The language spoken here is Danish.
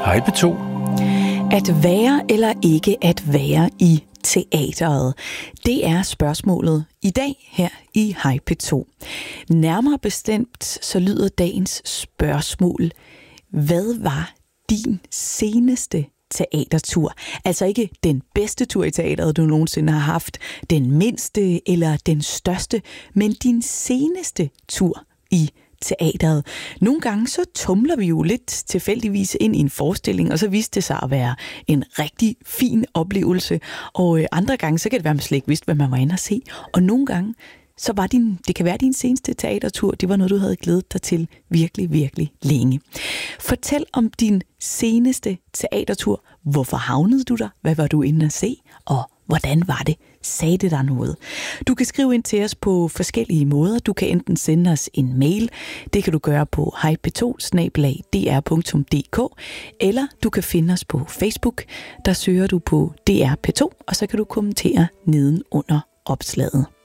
Hej P2. At være eller ikke at være i teateret, det er spørgsmålet i dag her i Hej P2. Nærmere bestemt så lyder dagens spørgsmål: hvad var din seneste teatertur? Altså ikke den bedste tur i teateret, du nogensinde har haft, den mindste eller den største, men din seneste tur i teateret. Nogle gange så tumler vi jo lidt tilfældigvis ind i en forestilling, og så viste det sig at være en rigtig fin oplevelse. Og andre gange så kan det være, at man slet ikke vidste, hvad man var inde at se. Og nogle gange så var det kan være din seneste teatertur, det var noget, du havde glædet dig til virkelig, virkelig længe. Fortæl om din seneste teatertur. Hvorfor havnede du der? Hvad var du inde at se? Og hvordan var det? Sagde det dig noget? Du kan skrive ind til os på forskellige måder. Du kan enten sende os en mail. Det kan du gøre på hejp2@dr.dk, eller du kan finde os på Facebook. Der søger du på DR P2, og så kan du kommentere nedenunder opslaget.